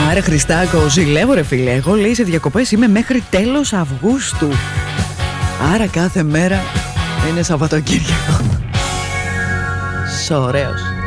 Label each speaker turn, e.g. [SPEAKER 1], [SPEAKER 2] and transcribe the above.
[SPEAKER 1] Άρα Χριστάκο, ζηλεύω ρε φίλε. Εγώ λέει σε διακοπές είμαι μέχρι τέλος Αυγούστου. Άρα κάθε μέρα είναι Σαββατοκύριακο. Ωραίος.